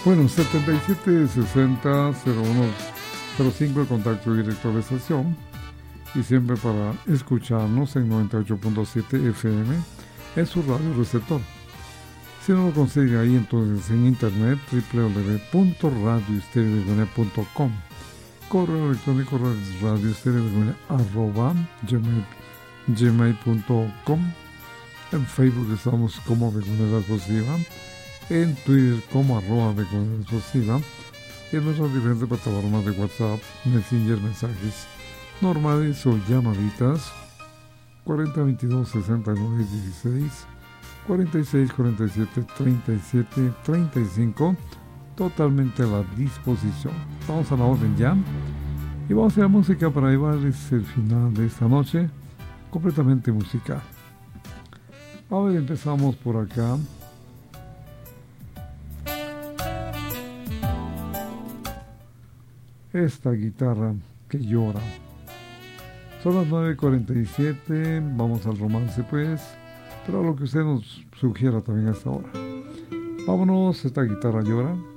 Bueno, 7760-0105 el contacto directo de la estación, y siempre para escucharnos en 98.7 FM en su radio receptor. Si no lo consigue ahí, entonces en internet www.radioestereobegonia.com, correo electrónico radioestereobegonia@gmail.com. En Facebook estamos como Begonia Explosiva, en Twitter como @Begonia Explosiva, y en nuestras diferentes plataformas de WhatsApp, Messenger, mensajes normales o llamaditas 4022 69 16, 46 47 37 35, totalmente a la disposición. Vamos a la orden ya, y vamos a la música para llevarles el final de esta noche, completamente musical. A ver, empezamos por acá. Esta guitarra que llora. Son las 9:47, vamos al romance pues, pero a lo que usted nos sugiera también hasta ahora. Vámonos, esta guitarra llora.